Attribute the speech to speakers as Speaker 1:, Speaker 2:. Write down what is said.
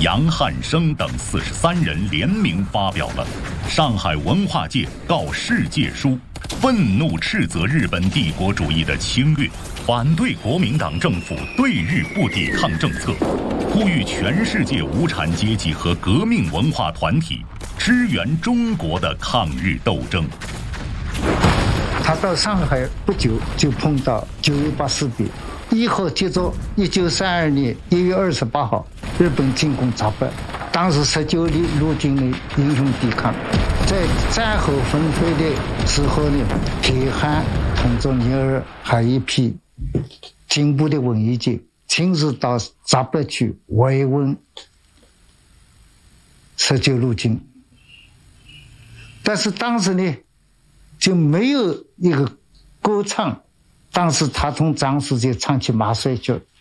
Speaker 1: 杨汉生等43人联名发表了《上海文化界告世界书》，愤怒斥责日本帝国主义的侵略，反对国民党政府对日不抵抗政策，呼吁全世界无产阶级和革命文化团体支援中国的抗日斗争。
Speaker 2: 他到上海不久就碰到9·18事变，以后接着1932年1月28号，日本进攻闸北，当时19路军的英雄抵抗，在战后分配的时候呢，铁汉同志尼尔还有一批进步的文艺界亲自到闸北去慰问19路军，但是当时呢就没有一个歌唱，当时他同张世杰唱起马赛曲，